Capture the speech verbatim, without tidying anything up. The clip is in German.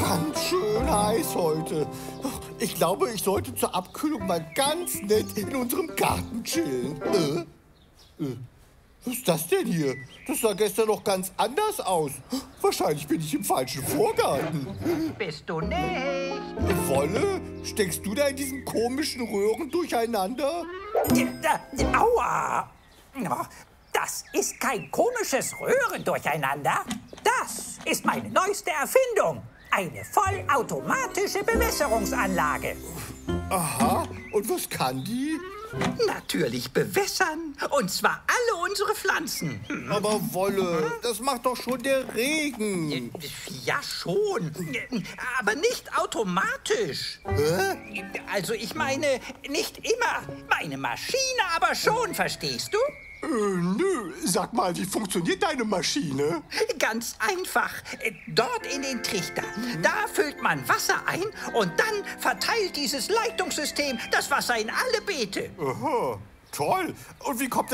Ganz schön heiß heute. Ich glaube, ich sollte zur Abkühlung mal ganz nett in unserem Garten chillen. Äh? Äh. Was ist das denn hier? Das sah gestern noch ganz anders aus. Wahrscheinlich bin ich im falschen Vorgarten. Bist du nicht? Wolle, steckst du da in diesen komischen Röhren durcheinander? Aua! Das ist kein komisches Röhrendurcheinander. Das ist meine neueste Erfindung. Eine vollautomatische Bewässerungsanlage. Aha, und was kann die? Natürlich bewässern. Und zwar alle unsere Pflanzen. Aber Wolle, das macht doch schon der Regen. Ja, schon. Aber nicht automatisch. Hä? Also ich meine, nicht immer. Meine Maschine aber schon, verstehst du? Äh, nö. Sag mal, wie funktioniert deine Maschine? Ganz einfach. Dort in den Trichter. Da füllt man Wasser ein und dann verteilt dieses Leitungssystem das Wasser in alle Beete. Aha, toll. Und wie kommt